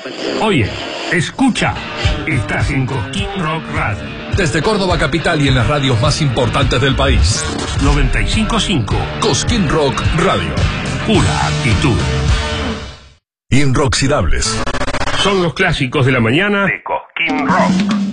Oye, escucha, estás en Cosquín Rock Radio. Desde Córdoba capital y en las radios más importantes del país. 95.5 Cosquín Rock Radio. Pura actitud. Inoxidables. Son los clásicos de la mañana de Cosquín Rock.